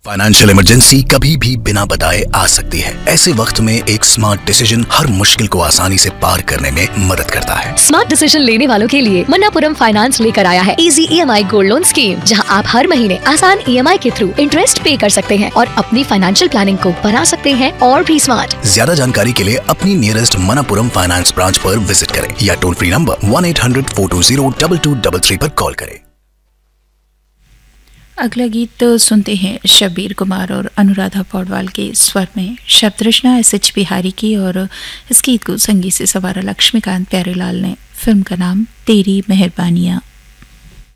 Financial emergency कभी भी बिना बताए आ सकती है। ऐसे वक्त में एक स्मार्ट डिसीजन हर मुश्किल को आसानी से पार करने में मदद करता है। स्मार्ट डिसीजन लेने वालों के लिए मन्नापुरम फाइनेंस लेकर आया है easy EMI gold loan scheme, जहां आप हर महीने आसान EMI के थ्रू इंटरेस्ट पे कर सकते हैं और अपनी फाइनेंशियल प्लानिंग को बना सकते हैं और भी स्मार्ट। ज्यादा जानकारी के लिए अपनी नियरेस्ट मन्नापुरम फाइनेंस ब्रांच पर विजिट करें या टोल फ्री नंबर 1-800-420-2233 पर कॉल करें। अगला गीत सुनते हैं शब्बीर कुमार और अनुराधा पौडवाल के स्वर में। शब्द रचना SH बिहारी की और इस गीत को संगीत से सवारा लक्ष्मीकांत प्यारेलाल ने। फिल्म का नाम तेरी मेहरबानियाँ।